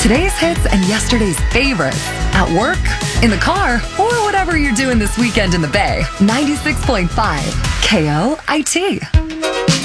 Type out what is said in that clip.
Today's hits and yesterday's favorites. At work, in the car, or whatever you're doing this weekend in the Bay. 96.5 KOIT.